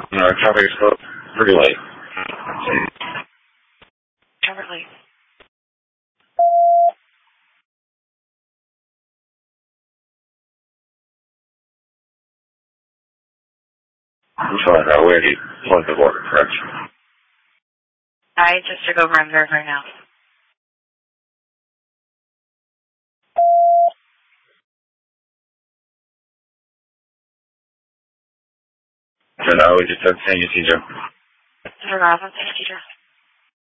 Traffic is pretty late. Traffic late. I'm sorry, we already plugged the water, correct? I just took over and verifying now. So now we just have to send you, Teacher. Teacher.